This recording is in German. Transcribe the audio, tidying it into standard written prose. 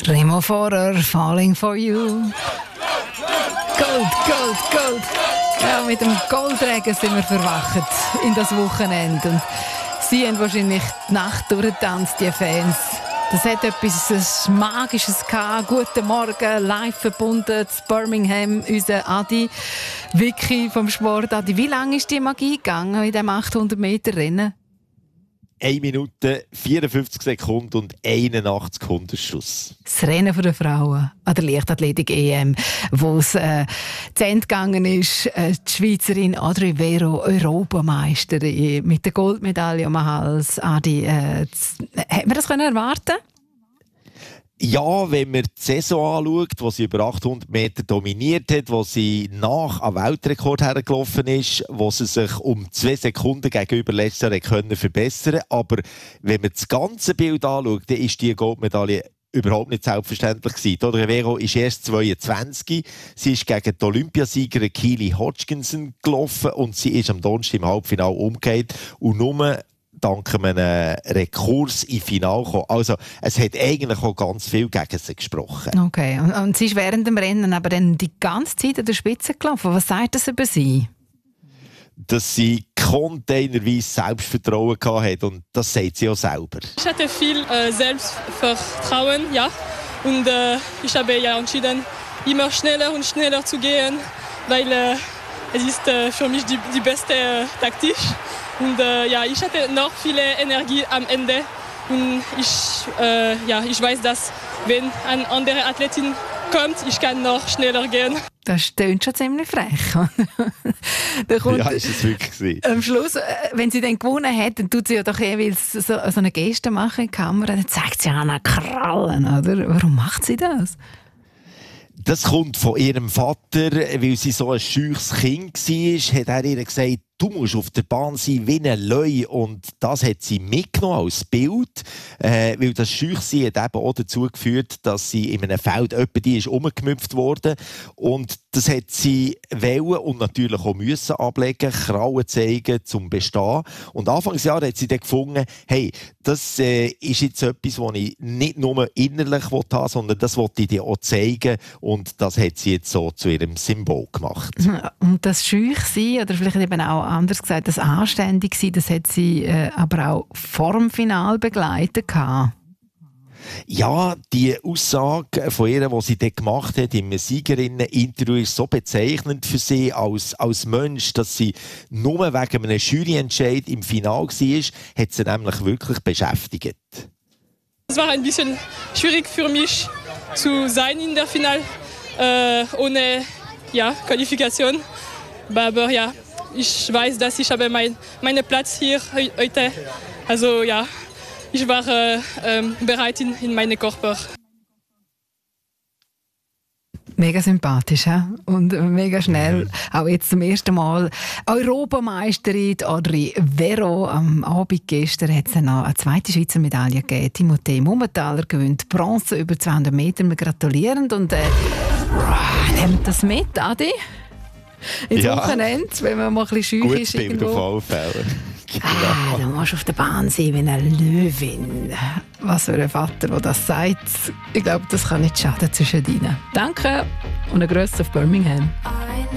Remo Forer, Falling for You. Gold, Gold, Gold. Ja, mit dem Goldregen sind wir verwacht in das Wochenende. Und sie haben wahrscheinlich die Nacht durchgetanzt, die Fans. Das hat etwas Magisches gehabt. Guten Morgen, live verbunden zu Birmingham, unser Adi, Vicky vom Sport. Adi, wie lange ist die Magie gegangen in diesem 800-Meter-Rennen? 1 Minute, 54 Sekunden und 81 Hundestschuss. Das Rennen der Frauen an der Leichtathletik-EM, wo es zu Ende gegangen ist. Die Schweizerin Adri Vero, Europameisterin mit der Goldmedaille am Hals. Adi, hätte man das erwarten? Ja, wenn man die Saison anschaut, wo sie über 800 Meter dominiert hat, wo sie nach am Weltrekord hergelaufen ist, wo sie sich um 2 Sekunden gegenüber letztes Jahr können verbessern. Aber wenn man das ganze Bild anschaut, dann ist die Goldmedaille überhaupt nicht selbstverständlich gewesen. Adri Vero ist erst 22. Sie ist gegen die Olympiasiegerin Keely Hodgkinson gelaufen und sie ist am Donnerstag im Halbfinale umgekehrt und nur dank einem Rekurs im Finale gekommen. Also, es hat eigentlich auch ganz viel gegen sie gesprochen. Okay, und sie ist während dem Rennen aber dann die ganze Zeit an der Spitze gelaufen. Was sagt das über sie? Dass sie containerweise Selbstvertrauen hatte und das sagt sie auch selber. Ich hatte viel Selbstvertrauen, ja. Und ich habe ja entschieden, immer schneller und schneller zu gehen, weil es ist für mich die beste Taktik. Und ich hatte noch viel Energie am Ende. Und ich weiß, dass wenn eine andere Athletin kommt, ich kann noch schneller gehen. Das klingt schon ziemlich frech. Ja, ist es wirklich. Am Schluss, wenn sie dann gewonnen hat, dann tut sie ja doch jeweils so eine Geste machen in die Kamera. Dann zeigt sie an Krallen, oder? Warum macht sie das? Das kommt von ihrem Vater, weil sie so ein scheues Kind war, hat er ihr gesagt, du musst auf der Bahn sein wie ein Löwe. Und das hat sie mitgenommen als Bild, weil das Scheuchsein hat eben auch dazu geführt, dass sie in einem Feld die ist umgemüpft worden. Und das hat sie wollen und natürlich auch müssen ablegen, Krauen zeigen zum Bestehen. Und Anfangsjahr hat sie dann gefunden, hey, das ist jetzt etwas, was ich nicht nur innerlich haben, sondern das wollte ich dir auch zeigen. Und das hat sie jetzt so zu ihrem Symbol gemacht. Und das Scheuchsein, oder vielleicht eben auch anders gesagt, das Anständigsein, das hat sie aber auch vor dem Finale begleitet gehabt. Ja, die Aussage von ihr, die sie dort gemacht hat im Siegerinnen-Interview, ist so bezeichnend für sie als Mensch, dass sie nur wegen einem Juryentscheid im Finale war, hat sie nämlich wirklich beschäftigt. Es war ein bisschen schwierig für mich zu sein in der Finale ohne Qualifikation. Aber ja, ich weiß, dass ich habe meinen Platz hier heute. Also ja, ich war bereit in meinen Körper. Mega sympathisch, he? Und mega schnell. Auch jetzt zum ersten Mal Europameisterin Adri Vero. Am Abend gestern hat es noch eine zweite Schweizer Medaille gegeben. Timothée Mumenthaler gewinnt Bronze über 200 Meter. Wir gratulieren und nehmt das mit, Adi? Ins Wochenende, wenn man mal ein bisschen scheu ist. Gutes Bild auf alle Fälle. Genau. Du musst auf der Bahn sein wie eine Löwin. Was für ein Vater, der das sagt. Ich glaube, das kann nicht schaden zwischen ihnen. Danke und ein Gruß auf Birmingham.